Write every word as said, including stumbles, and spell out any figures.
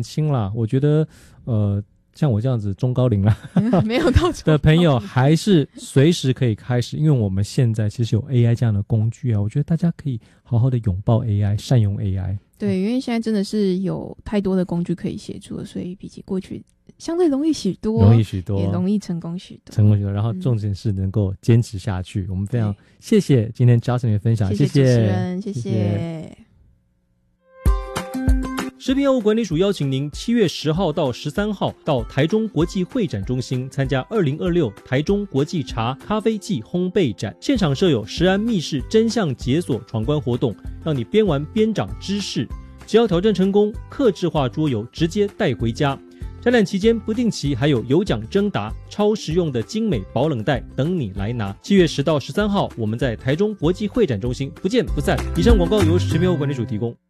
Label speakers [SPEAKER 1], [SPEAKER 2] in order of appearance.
[SPEAKER 1] 轻啦，我觉得呃像我这样子中高龄啦
[SPEAKER 2] 没有到
[SPEAKER 1] 的朋友还是随时可以开始，因为我们现在其实有 A I 这样的工具啊，我觉得大家可以好好的拥抱 A I， 善用 A I。
[SPEAKER 2] 对，因为现在真的是有太多的工具可以协助了，所以比起过去相对容易许多，
[SPEAKER 1] 容易许多，
[SPEAKER 2] 也容易成功许多，
[SPEAKER 1] 成功许多。然后重点是能够坚持下去。嗯、我们非常谢谢今天 Justin 的分享，
[SPEAKER 2] 谢谢主持人，
[SPEAKER 1] 谢
[SPEAKER 2] 谢谢。
[SPEAKER 1] 食品药物管理署邀请您七月十号到十三号到台中国际会展中心参加二零二六台中国际茶咖啡暨烘焙展，现场设有食安密室真相解锁闯关活动，让你边玩边长知识。只要挑战成功，客制化桌游直接带回家。展览期间不定期还有有奖征答，超实用的精美保冷袋等你来拿。七月十到十三号，我们在台中国际会展中心不见不散。以上广告由食品药物管理署提供。